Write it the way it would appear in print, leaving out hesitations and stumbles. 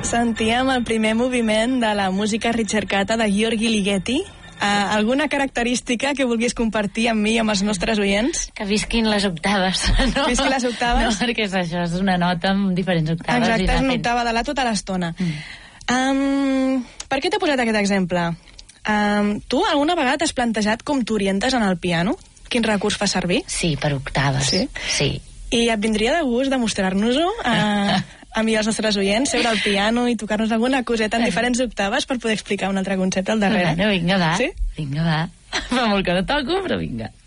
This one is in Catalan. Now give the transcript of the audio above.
Sentíem el primer moviment de la música ricercata de Gheorghi Ligeti. Alguna característica que vulguis compartir amb mi i amb els nostres oients? Que visquin les octaves. No? Visquin les octaves? No, perquè és això, és una nota amb diferents octaves. Exacte, és una octava de la tota l'estona. Per què t'he posat aquest exemple? Tu alguna vegada t'has plantejat com t'orientes en el piano? Quin recurs fa servir? Sí, per octaves. Sí. I et vindria de gust demostrar-nos-ho a mi i als nostres oients, seure al piano i tocar-nos alguna coseta en diferents octaves per poder explicar un altre concepte al darrere? Bueno, vinga, va. Sí? Vinga, va. Fa molt que no toco, però vinga.